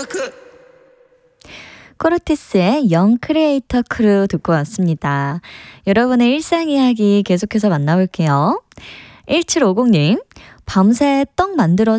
코르티스의 영 크리에이터 크루 듣고 왔습니다. 여러분의 일상 이야기 계속해서 만나볼게요. 1750님, 밤새 떡 만들어서